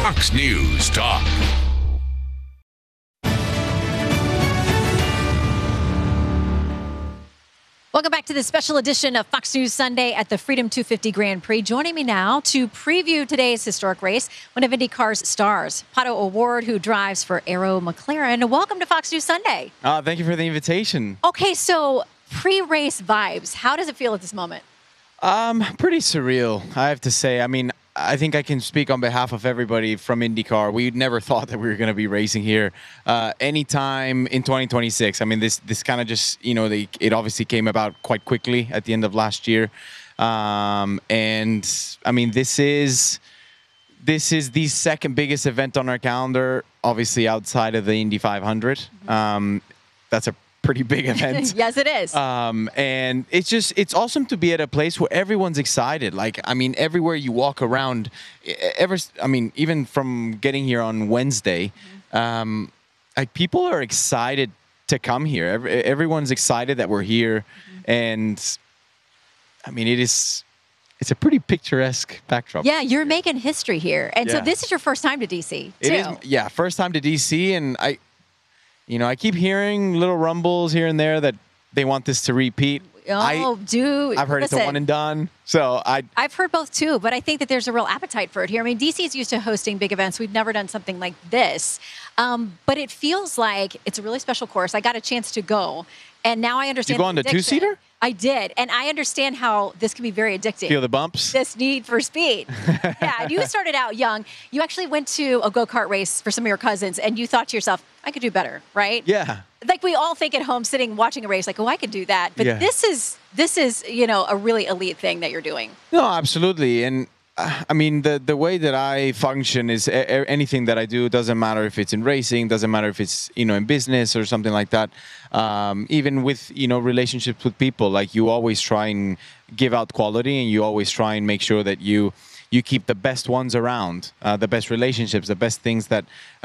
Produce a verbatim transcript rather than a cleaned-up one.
Fox News Talk. Welcome back to this special edition of Fox News Sunday at the Freedom two fifty Grand Prix. Joining me now to preview today's historic race, one of IndyCar's stars, Pato O'Ward, who drives for Arrow McLaren. Welcome to Fox News Sunday. Uh, thank you for the invitation. Okay, so pre-race vibes. How does it feel at this moment? Um, pretty surreal, I have to say. I mean, I think I can speak on behalf of everybody from IndyCar. We never thought that we were going to be racing here uh, anytime in twenty twenty-six. I mean, this this kind of just, you know, they, it obviously came about quite quickly at the end of last year. Um, and, I mean, this is this is the second biggest event on our calendar, obviously outside of the Indy five hundred. Um, that's a pretty big event. Yes, it is. Um, and it's just, it's awesome to be at a place where everyone's excited. Like, I mean, everywhere you walk around, ever, I mean, even from getting here on Wednesday, um, like people are excited to come here. Every, everyone's excited that we're here. Mm-hmm. And I mean, it is, it's a pretty picturesque backdrop. Yeah, you're making history here. And yeah. so this is your first time to D C, too. It is, yeah, first time to D C. And I, You know, I keep hearing little rumbles here and there that they want this to repeat. Oh, I, dude. I've heard listen, it's a one and done. So I. I've heard both too, but I think that there's a real appetite for it here. I mean, D C is used to hosting big events. We've never done something like this. Um, but it feels like it's a really special course. I got a chance to go. And now I understand. Did you go on the two-seater? I did. And I understand how this can be very addicting. Feel the bumps? This need for speed. Yeah. And you started out young. You actually went to a go-kart race for some of your cousins, and you thought to yourself, I could do better, right? Yeah. Like we all think at home sitting watching a race, like, oh, I could do that. But yeah. this is, this is, you know, a really elite thing that you're doing. No, absolutely. And uh, I mean, the, the way that I function is a, anything that I do, doesn't matter if it's in racing, doesn't matter if it's, you know, in business or something like that. Um, even with, you know, relationships with people, like you always try and give out quality, and you always try and make sure that you, you keep the best ones around, uh, the best relationships, the best things that